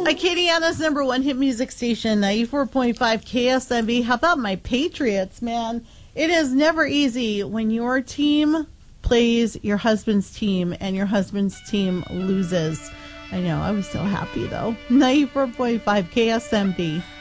Hi, Katie, on this number one hit music station, 94.5 KSMB. How about my Patriots, man? It is never easy when your team plays your husband's team and your husband's team loses. I know, I was so happy, though. 94.5 KSMB.